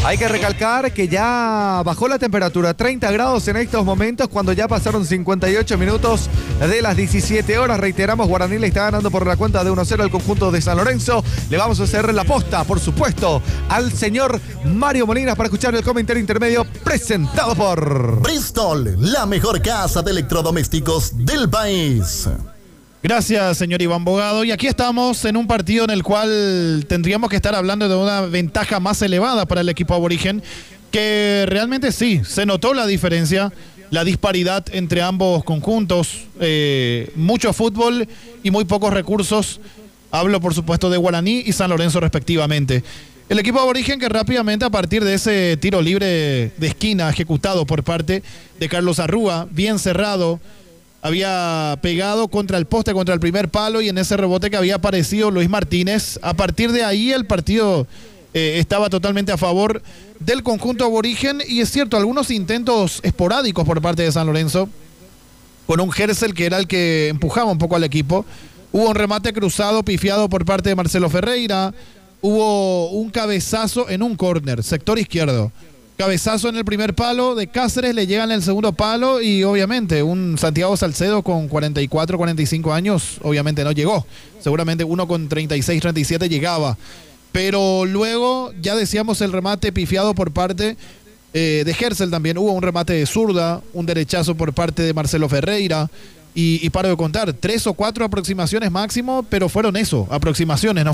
Hay que recalcar que ya bajó la temperatura, 30 grados en estos momentos, cuando ya pasaron 58 minutos de las 17 horas. Reiteramos, Guaraní le está ganando por la cuenta de 1-0 al conjunto de San Lorenzo. Le vamos a hacer la posta, por supuesto, al señor Mario Molinas para escuchar el comentario intermedio presentado por Bristol, la mejor casa de electrodomésticos del país. Gracias, señor Iván Bogado. Y aquí estamos en un partido en el cual tendríamos que estar hablando de una ventaja más elevada para el equipo aborigen, que realmente sí, se notó la diferencia, la disparidad entre ambos conjuntos. Mucho fútbol y muy pocos recursos. Hablo, por supuesto, de Guaraní y San Lorenzo respectivamente. El equipo aborigen que rápidamente, a partir de ese tiro libre de esquina ejecutado por parte de Carlos Arrúa, bien cerrado, había pegado contra el poste, contra el primer palo, y en ese rebote que había aparecido Luis Martínez. A partir de ahí el partido estaba totalmente a favor del conjunto aborigen, y es cierto, algunos intentos esporádicos por parte de San Lorenzo, con un Hersel que era el que empujaba un poco al equipo. Hubo un remate cruzado pifiado por parte de Marcelo Ferreira, hubo un cabezazo en un córner, sector izquierdo. Cabezazo en el primer palo de Cáceres, le llegan en el segundo palo, y obviamente un Santiago Salcedo con 44, 45 años obviamente no llegó. Seguramente uno con 36, 37 llegaba. Pero luego ya decíamos el remate pifiado por parte de Hersel también. Hubo un remate de zurda, un derechazo por parte de Marcelo Ferreira. Y paro de contar, 3 o 4 aproximaciones máximo, pero fueron eso, aproximaciones, no